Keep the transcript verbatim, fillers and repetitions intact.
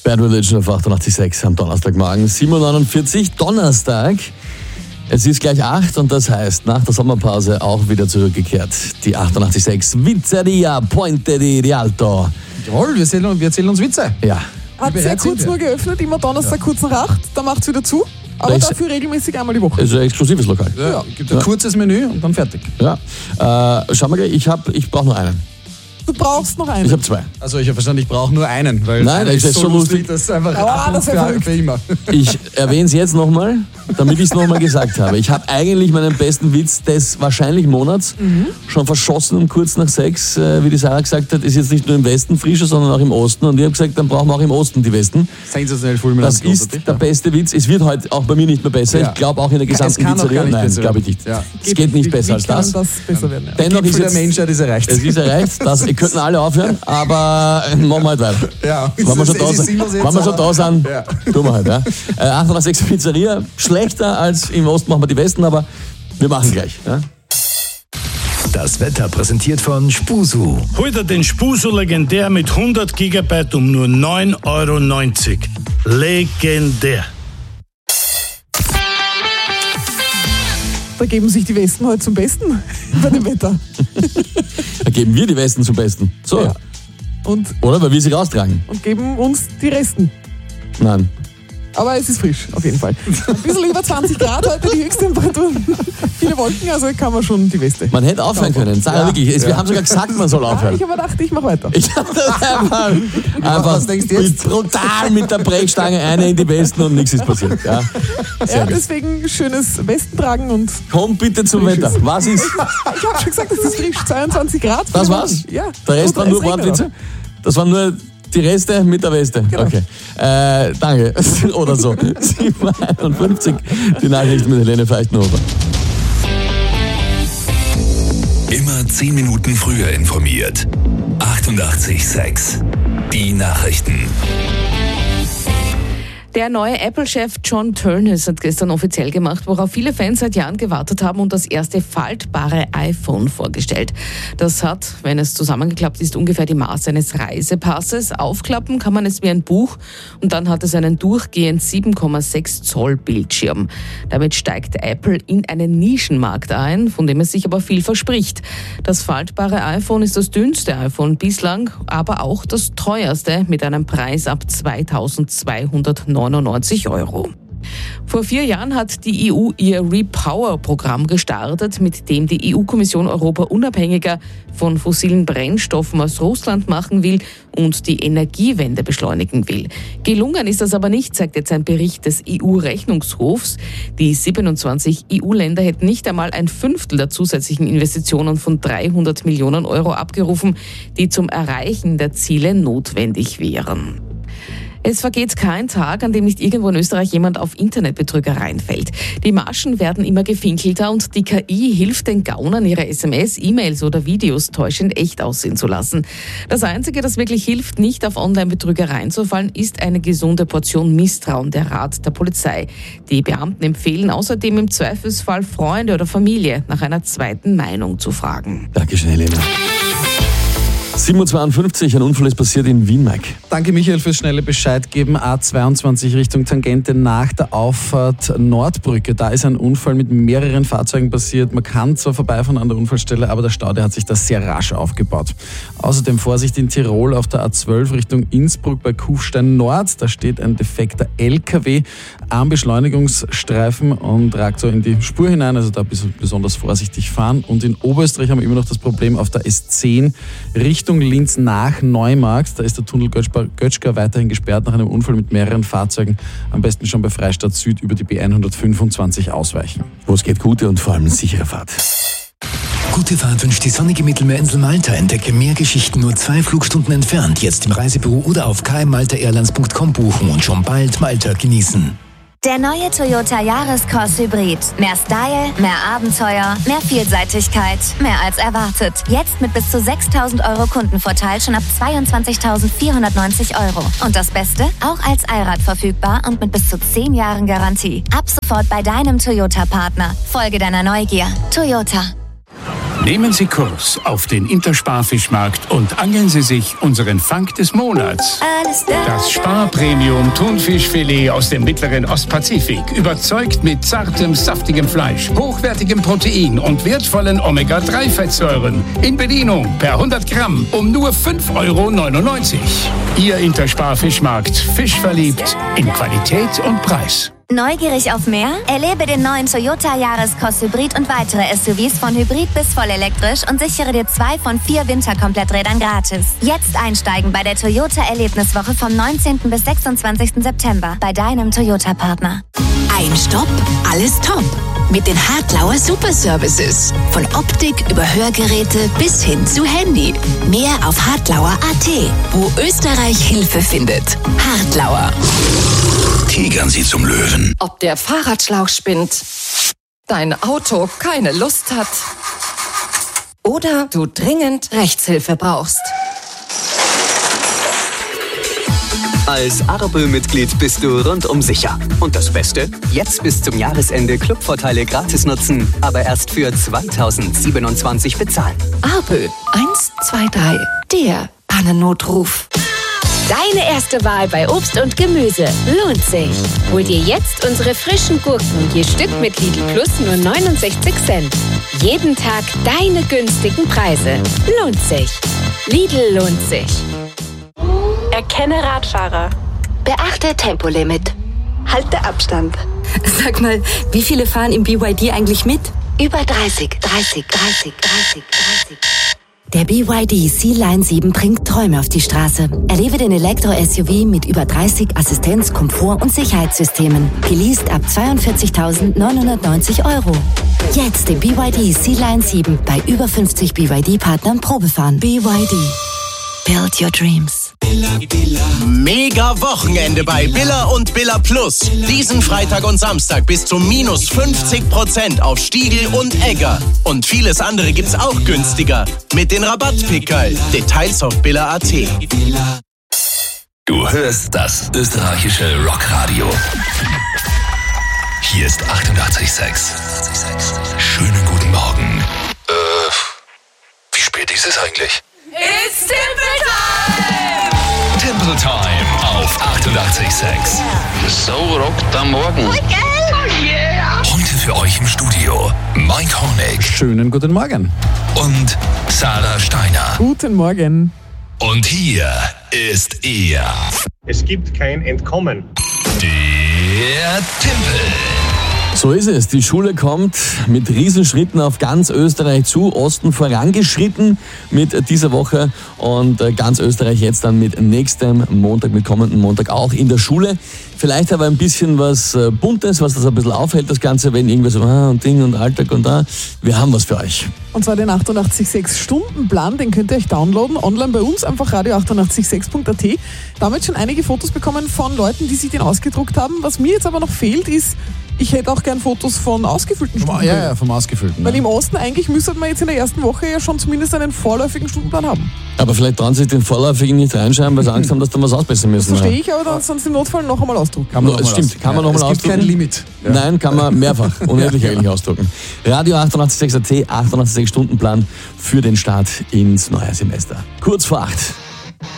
Bad Religion auf achtundachtzig Komma sechs am Donnerstagmorgen, sieben Uhr neunundvierzig, Donnerstag. Es ist gleich acht und das heißt, nach der Sommerpause auch wieder zurückgekehrt. Die achtundachtzig Komma sechs Pizzeria Puente di Rialto. Jawohl, wir erzählen, wir erzählen uns Witze. Ja. Hat sehr kurz nur geöffnet, immer Donnerstag kurz nach acht, dann macht es wieder zu. Aber Welch- dafür regelmäßig einmal die Woche. Es ist ein exklusives Lokal. Ja, ja. Gibt ein ja. kurzes Menü und dann fertig. Ja. Äh, schau mal gleich, ich, hab- ich brauche nur einen. Du brauchst noch einen. Ich habe zwei. Also ich habe verstanden, ich brauche nur einen, weil Nein, einer das ist so lustig. das ist einfach Ah, das wär für, verrückt. für immer. Ich erwähne es jetzt nochmal, damit ich es nochmal gesagt habe. Ich habe eigentlich meinen besten Witz des wahrscheinlich Monats Mhm. schon verschossen um kurz nach sechs, äh, wie die Sarah gesagt hat, ist jetzt nicht nur im Westen frischer, sondern auch im Osten. Und ich habe gesagt, dann brauchen wir auch im Osten die Westen. Sensationell fulminant. Das ist der beste Witz. Es wird heute auch bei mir nicht mehr besser. Ja. Ich glaube auch in der Es gesamten kann auch Pizzeria. gar nicht Nein, besser glaube ich werden. nicht. Ja. Es geht nicht besser als Wie kann das. das besser werden? Ja. Dennoch ist Gipfel der jetzt, Menschheit ist erreicht. es ist erreicht, das, ihr könnten alle aufhören, aber machen wir halt weiter. Ja, Wenn wir schon da es ist sind, sinnlos jetzt, wenn wir schon da aber- sind, Ja. tun wir halt. Ja. Äh, acht Komma sechs Pizzeria, schlechter als im Osten machen wir die Westen, aber wir machen gleich. Ja. Das Wetter präsentiert von Spusu. Hol dir den Spusu legendär mit hundert Gigabyte um nur neun Euro neunzig. Legendär. Da geben sich die Westen heute zum Besten bei dem Wetter. Da geben wir die Westen zum Besten. So. Ja. Und, Oder? Weil wir sie raustragen. und geben uns die Resten. Nein. Aber es ist frisch, auf jeden Fall. Ein bisschen über zwanzig Grad heute, die Höchsttemperatur. Viele Wolken, also kann man schon die Weste. Man hätte aufhören können. Sag Ja. wirklich. Es, Wir Ja. haben sogar gesagt, man soll Ja, aufhören. ich habe gedacht, ich mache weiter. Ich habe das einfach, einfach was denkst du jetzt? mit, brutal mit der Brechstange eine in die Westen und nichts ist passiert. Ja. Sehr Ja, gut. deswegen schönes Westen tragen und Komm bitte zum Wetter. Was ist? ich habe schon gesagt, es ist frisch, zweiundzwanzig Grad. Das war's? Ja. Der Rest Und waren nur es regnet Wortwitze? Das waren nur die Reste mit der Weste. Genau. Okay. Äh, danke. Oder so. sieben Uhr einundfünfzig. Die Nachrichten mit Helene Feichtenhofer. Immer zehn Minuten früher informiert. achtundachtzig Komma sechs. Die Nachrichten. Der neue Apple-Chef John Ternus hat gestern offiziell gemacht, worauf viele Fans seit Jahren gewartet haben und das erste faltbare iPhone vorgestellt. Das hat, wenn es zusammengeklappt ist, ungefähr die Maße eines Reisepasses. Aufklappen kann man es wie ein Buch und dann hat es einen durchgehend sieben Komma sechs Zoll Bildschirm. Damit steigt Apple in einen Nischenmarkt ein, von dem es sich aber viel verspricht. Das faltbare iPhone ist das dünnste iPhone bislang, aber auch das teuerste mit einem Preis ab zweitausendzweihundertneunundneunzig Euro. Vor vier Jahren hat die E U ihr Repower-Programm gestartet, mit dem die E U-Kommission Europa unabhängiger von fossilen Brennstoffen aus Russland machen will und die Energiewende beschleunigen will. Gelungen ist das aber nicht, sagt jetzt ein Bericht des E U-Rechnungshofs. Die siebenundzwanzig E U-Länder hätten nicht einmal ein Fünftel der zusätzlichen Investitionen von dreihundert Millionen Euro abgerufen, die zum Erreichen der Ziele notwendig wären. Es vergeht kein Tag, an dem nicht irgendwo in Österreich jemand auf Internetbetrügereien fällt. Die Maschen werden immer gefinkelter und die K I hilft den Gaunern, ihre S M S, E-Mails oder Videos täuschend echt aussehen zu lassen. Das Einzige, das wirklich hilft, nicht auf Online-Betrügereien zu fallen, ist eine gesunde Portion Misstrauen, der Rat der Polizei. Die Beamten empfehlen außerdem im Zweifelsfall Freunde oder Familie nach einer zweiten Meinung zu fragen. Dankeschön, Helene. sieben Uhr zweiundfünfzig, ein Unfall ist passiert in Wien, Mike. Danke Michael fürs schnelle Bescheid geben. A zweiundzwanzig Richtung Tangente nach der Auffahrt Nordbrücke. Da ist ein Unfall mit mehreren Fahrzeugen passiert. Man kann zwar vorbeifahren an der Unfallstelle, aber der Stau, der hat sich da sehr rasch aufgebaut. Außerdem Vorsicht in Tirol auf der A zwölf Richtung Innsbruck bei Kufstein Nord. Da steht ein defekter L K W am Beschleunigungsstreifen und ragt so in die Spur hinein. Also da besonders vorsichtig fahren. Und in Oberösterreich haben wir immer noch das Problem auf der S zehn Richtung Linz nach Neumarkt. Da ist der Tunnel Götschka weiterhin gesperrt nach einem Unfall mit mehreren Fahrzeugen. Am besten schon bei Freistadt Süd über die B hundertfünfundzwanzig ausweichen. Wo es geht, gute und vor allem sichere Fahrt. Gute Fahrt wünscht die sonnige Mittelmeerinsel Malta. Entdecke mehr Geschichten nur zwei Flugstunden entfernt. Jetzt im Reisebüro oder auf k m malta airlines punkt com buchen und schon bald Malta genießen. Der neue Toyota Jahrescross Hybrid. Mehr Style, mehr Abenteuer, mehr Vielseitigkeit, mehr als erwartet. Jetzt mit bis zu sechstausend Euro Kundenvorteil schon ab zweiundzwanzigtausendvierhundertneunzig Euro. Und das Beste? Auch als Allrad verfügbar und mit bis zu zehn Jahren Garantie. Ab sofort bei deinem Toyota-Partner. Folge deiner Neugier. Toyota. Nehmen Sie Kurs auf den Intersparfischmarkt und angeln Sie sich unseren Fang des Monats. Das Spar-Premium Thunfischfilet aus dem mittleren Ostpazifik überzeugt mit zartem, saftigem Fleisch, hochwertigem Protein und wertvollen Omega drei Fettsäuren. In Bedienung per hundert Gramm um nur fünf Euro neunundneunzig. Ihr Intersparfischmarkt. Fisch verliebt in Qualität und Preis. Neugierig auf mehr? Erlebe den neuen Toyota Jahreskross Hybrid und weitere S U Vs von Hybrid bis vollelektrisch und sichere dir zwei von vier Winterkompletträdern gratis. Jetzt einsteigen bei der Toyota Erlebniswoche vom neunzehnten bis sechsundzwanzigsten September bei deinem Toyota-Partner. Ein Stopp, alles top. Mit den Hartlauer Super Services. Von Optik über Hörgeräte bis hin zu Handy. Mehr auf hartlauer punkt a t, wo Österreich Hilfe findet. Hartlauer. Tigern Sie zum Löwen. Ob der Fahrradschlauch spinnt, dein Auto keine Lust hat oder du dringend Rechtshilfe brauchst. Als Arbö-Mitglied bist du rundum sicher. Und das Beste? Jetzt bis zum Jahresende Clubvorteile gratis nutzen, aber erst für zweitausendsiebenundzwanzig bezahlen. Arbö eins zwei drei, der Pannennotruf. Deine erste Wahl bei Obst und Gemüse lohnt sich. Hol dir jetzt unsere frischen Gurken, je Stück mit Lidl Plus nur neunundsechzig Cent. Jeden Tag deine günstigen Preise. Lohnt sich. Lidl lohnt sich. Erkenne Radfahrer. Beachte Tempolimit. Halte Abstand. Sag mal, wie viele fahren im B Y D eigentlich mit? Über dreißig, dreißig, dreißig, dreißig, dreißig. Der B Y D C-Line sieben bringt Träume auf die Straße. Erlebe den Elektro-S U V mit über dreißig Assistenz-, Komfort- und Sicherheitssystemen. Geleast ab zweiundvierzigtausendneunhundertneunzig Euro. Jetzt den B Y D C-Line sieben bei über fünfzig B Y D-Partnern Probefahren. B Y D. Build your dreams. Mega Wochenende bei Billa und Billa Plus. Diesen Freitag und Samstag bis zu minus fünfzig Prozent auf Stiegel und Egger. Und vieles andere gibt's auch günstiger. Mit den Rabattpickerl. Details auf billa punkt a t. Du hörst das österreichische Rockradio. Hier ist achtundachtzig Komma sechs. Schönen guten Morgen. Äh, wie spät ist es eigentlich? It's Temple Time! Temple Time auf achtundachtzig Komma sechs. So rockt am Morgen. Oh yeah! Heute für euch im Studio Mike Honeck. Schönen guten Morgen. Und Sarah Steiner. Guten Morgen. Und hier ist er. Es gibt kein Entkommen. Der Tempel. So ist es. Die Schule kommt mit Riesenschritten auf ganz Österreich zu. Osten vorangeschritten mit dieser Woche und ganz Österreich jetzt dann mit nächstem Montag, mit kommenden Montag auch in der Schule. Vielleicht aber ein bisschen was Buntes, was das ein bisschen aufhält, das Ganze, wenn irgendwas so ah, und Ding und Alltag und da. Wir haben was für euch. Und zwar den achtundachtzig Komma sechs Stundenplan, den könnt ihr euch downloaden, online bei uns, einfach radio achtundachtzig Komma sechs punkt a t. Damit schon einige Fotos bekommen von Leuten, die sich den ausgedruckt haben. Was mir jetzt aber noch fehlt, ist, ich hätte auch gern Fotos von ausgefüllten Stundenplan. Ja, ja, vom ausgefüllten. Weil ja. im Osten eigentlich müsste man jetzt in der ersten Woche ja schon zumindest einen vorläufigen Stundenplan haben. Aber vielleicht trauen sich den vorläufigen nicht reinschreiben, weil sie Angst haben, dass da was ausbessern müssen. Das verstehe ich, aber dann sonst im Notfall noch einmal ausdrucken. Kann man no, noch mal stimmt, aus. kann man ja, noch mal ausdrucken. Es gibt kein Limit. Ja. Nein, kann man mehrfach, unendlich ja, eigentlich ausdrucken. Radio achtundachtzig Komma sechs A T, achtundachtzig Stundenplan für den Start ins neue Semester. Kurz vor acht.